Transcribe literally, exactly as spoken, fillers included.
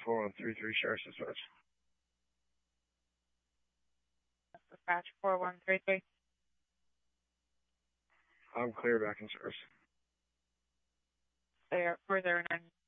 four one three three, Sheriff's Dispatch. Dispatch four one three three. I'm clear back in service. They are four zero nine.